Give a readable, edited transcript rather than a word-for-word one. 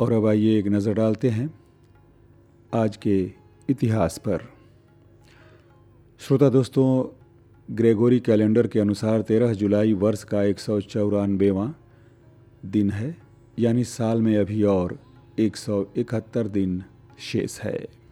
और अब आइए एक नज़र डालते हैं आज के इतिहास पर। श्रोता दोस्तों, ग्रेगोरी कैलेंडर के अनुसार 13 जुलाई वर्ष का 194वां दिन है, यानी साल में अभी और 171 दिन शेष है।